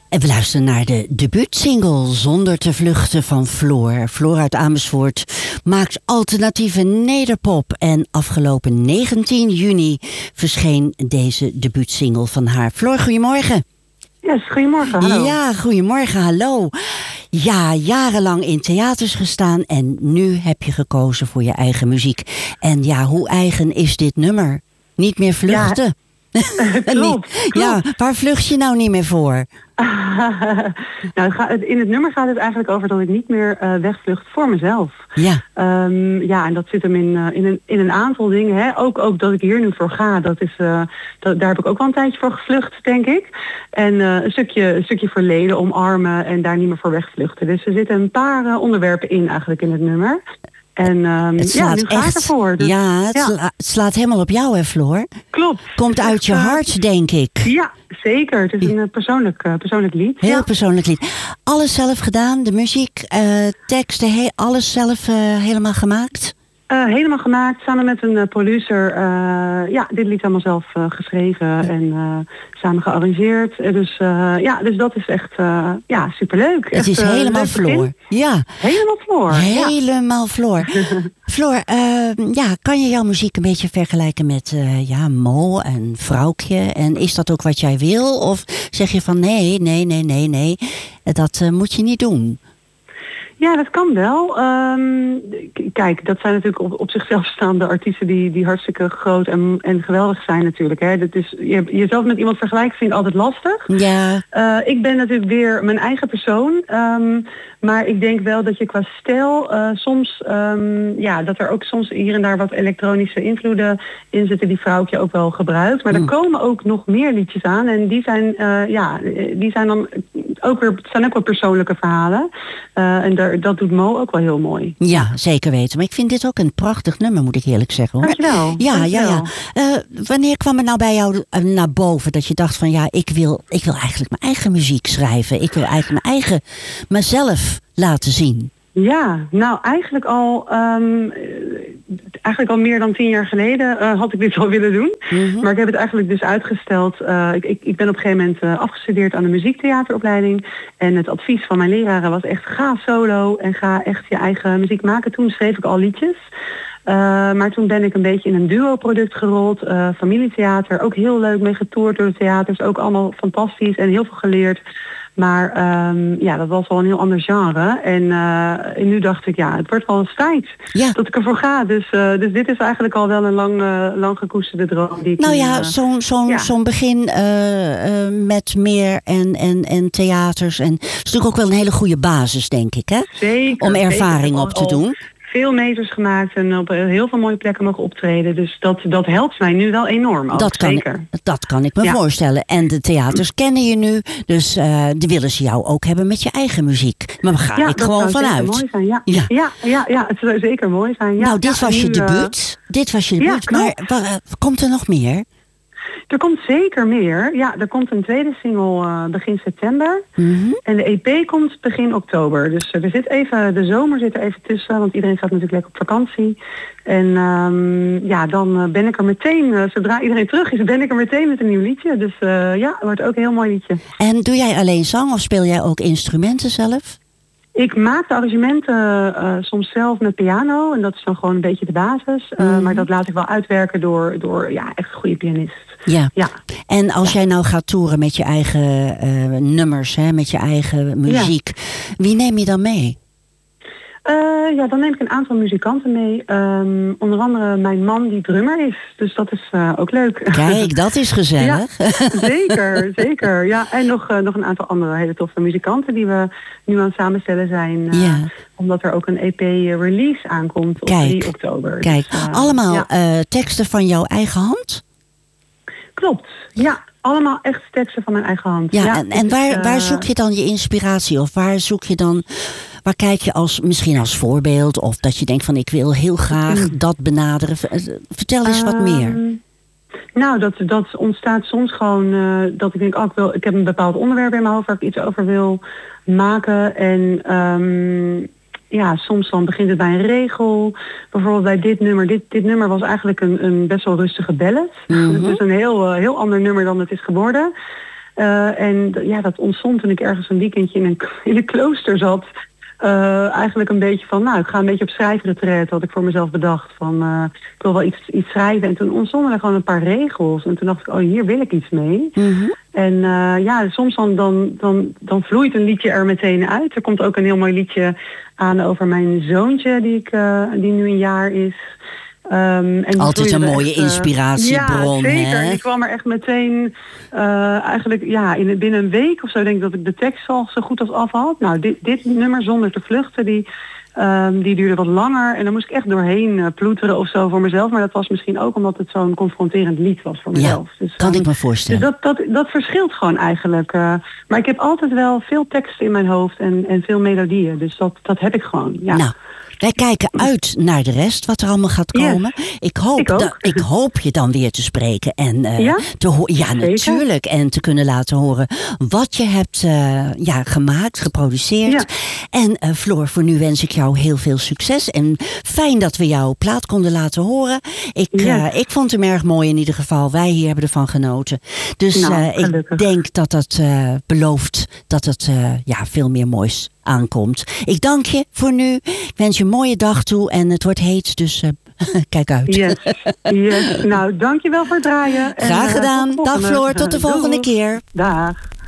En we luisteren naar de debuutsingle Zonder te vluchten van Floor. Floor uit Amersfoort maakt alternatieve nederpop. En afgelopen 19 juni verscheen deze debuutsingle van haar. Floor, goedemorgen. Yes, goedemorgen, hallo. Ja, goedemorgen, hallo. Ja, jarenlang in theaters gestaan en nu heb je gekozen voor je eigen muziek. En ja, hoe eigen is dit nummer? Niet meer vluchten. Ja. Klopt. Ja, waar vlucht je nou niet meer voor? Nou, in het nummer gaat het eigenlijk over dat ik niet meer wegvlucht voor mezelf. Ja. Ja, en dat zit hem in een aantal dingen. Hè. Ook dat ik hier nu voor ga, daar heb ik ook wel een tijdje voor gevlucht, denk ik. En een stukje verleden omarmen en daar niet meer voor wegvluchten. Dus er zitten een paar onderwerpen in eigenlijk in het nummer. En nu ga ik ervoor. Dus, het slaat helemaal op jou, hè, Floor? Klopt. Komt uit je hart, denk ik. Ja, zeker. Het is een persoonlijk lied. Heel persoonlijk lied. Alles zelf gedaan, de muziek, teksten, alles zelf helemaal gemaakt? Helemaal gemaakt, samen met een producer. Dit lied allemaal zelf geschreven en samen gearrangeerd. Dus dat is echt superleuk. Het is helemaal Floor. Ja. Helemaal Floor. Helemaal Floor. Floor, kan je jouw muziek een beetje vergelijken met Mo en Vrouwtje? En is dat ook wat jij wil? Of zeg je van nee, dat moet je niet doen? Ja, dat kan wel. Kijk, dat zijn natuurlijk op zichzelf staande artiesten die hartstikke groot en geweldig zijn natuurlijk. Hè. Dat is, jezelf met iemand vergelijken vind ik altijd lastig. Ja. Ik ben natuurlijk weer mijn eigen persoon. Maar ik denk wel dat je qua stijl soms, dat er ook soms hier en daar wat elektronische invloeden in zitten die Vrouwtje ook wel gebruikt. Maar er komen ook nog meer liedjes aan en die zijn dan ook weer, het zijn ook wel persoonlijke verhalen. En dat doet Mo ook wel heel mooi. Ja, zeker weten. Maar ik vind dit ook een prachtig nummer, moet ik eerlijk zeggen. Hoor. Dankjewel. Ja. Wanneer kwam het nou bij jou naar boven dat je dacht van ik wil eigenlijk mijn eigen muziek schrijven. Ik wil eigenlijk mezelf laten zien. Ja, nou eigenlijk al meer dan 10 jaar geleden had ik dit al willen doen. Mm-hmm. Maar ik heb het eigenlijk dus uitgesteld. Ik ben op een gegeven moment afgestudeerd aan de muziektheateropleiding. En het advies van mijn leraren was echt ga solo en ga echt je eigen muziek maken. Toen schreef ik al liedjes. Maar toen ben ik een beetje in een duo-product gerold. Familietheater, ook heel leuk mee getoerd door de theaters. Ook allemaal fantastisch en heel veel geleerd. Maar dat was wel een heel ander genre. En nu dacht ik, het wordt wel eens tijd dat ik ervoor ga. Dus dit is eigenlijk al wel een lang gekoesterde droom. Zo'n begin met meer en theaters. En het is natuurlijk ook wel een hele goede basis, denk ik, hè? Zeker. Om ervaring op te doen. Veel meters gemaakt en op heel veel mooie plekken mogen optreden. Dus dat helpt mij nu wel enorm. Dat kan ik me voorstellen. En de theaters kennen je nu. Dus die willen ze jou ook hebben met je eigen muziek. Maar daar ga ik gewoon vanuit. Mooi zijn, het zou zeker mooi zijn. Ja, dit was je debuut. Dit was je debuut. Maar komt er nog meer? Er komt zeker meer. Ja, er komt een tweede single begin september. Mm-hmm. En de EP komt begin oktober. Dus de zomer zit er even tussen. Want iedereen gaat natuurlijk lekker op vakantie. En dan ben ik er meteen, zodra iedereen terug is, ben ik er meteen met een nieuw liedje. Dus het wordt ook een heel mooi liedje. En doe jij alleen zang of speel jij ook instrumenten zelf? Ik maak de arrangementen soms zelf met piano. En dat is dan gewoon een beetje de basis. Maar dat laat ik wel uitwerken door echt een goede pianist. Ja. En als jij nou gaat toeren met je eigen nummers, met je eigen muziek. Wie neem je dan mee? Dan neem ik een aantal muzikanten mee. Onder andere mijn man die drummer is. Dus dat is ook leuk. Kijk, dat is gezellig. Ja, zeker. Ja, en nog een aantal andere hele toffe muzikanten die we nu aan het samenstellen zijn. Omdat er ook een EP-release aankomt op 3 oktober. Kijk, dus, allemaal teksten van jouw eigen hand? Klopt, ja. Allemaal echt teksten van mijn eigen hand. Ja, en waar zoek je dan je inspiratie? Of waar zoek je dan... Waar kijk je misschien als voorbeeld? Of dat je denkt van ik wil heel graag dat benaderen. Vertel eens wat meer. Nou, dat ontstaat soms gewoon dat ik denk, ik heb een bepaald onderwerp in mijn hoofd waar ik iets over wil maken. En soms dan begint het bij een regel. Bijvoorbeeld bij dit nummer. Dit nummer was eigenlijk een best wel rustige ballad. Mm-hmm. Dus een heel ander nummer dan het is geworden. En dat ontstond toen ik ergens een weekendje in een klooster zat. Eigenlijk een beetje van, ik ga een beetje op schrijfretreat, had ik voor mezelf bedacht. Van, ik wil wel iets schrijven. En toen ontstonden er gewoon een paar regels. En toen dacht ik, hier wil ik iets mee. Mm-hmm. En soms dan vloeit een liedje er meteen uit. Er komt ook een heel mooi liedje aan over mijn zoontje, die nu een jaar is. Altijd een mooie inspiratiebron. Ja, zeker. Hè? Die kwam er echt meteen eigenlijk binnen een week of zo, denk ik dat ik de tekst al zo goed als af had. Nou, dit nummer Zonder te vluchten, die duurde wat langer. En dan moest ik echt doorheen ploeteren of zo voor mezelf. Maar dat was misschien ook omdat het zo'n confronterend lied was voor mezelf. Ja, dus, kan ik me voorstellen. Dus dat verschilt gewoon eigenlijk. Maar ik heb altijd wel veel teksten in mijn hoofd en veel melodieën. Dus dat heb ik gewoon, ja. Nou. Wij kijken uit naar de rest, wat er allemaal gaat komen. Yes. Ik hoop je dan weer te spreken. En ja, natuurlijk. En te kunnen laten horen wat je hebt gemaakt, geproduceerd. Ja. En Floor, voor nu wens ik jou heel veel succes. En fijn dat we jouw plaat konden laten horen. Ik vond hem erg mooi in ieder geval. Wij hier hebben ervan genoten. Dus ik denk dat dat belooft dat het veel meer moois aankomt. Ik dank je voor nu. Ik wens je een mooie dag toe en het wordt heet, dus kijk uit. Yes. Nou, dank je wel voor het draaien. Graag gedaan. Dag Floor, tot de volgende keer. Dag.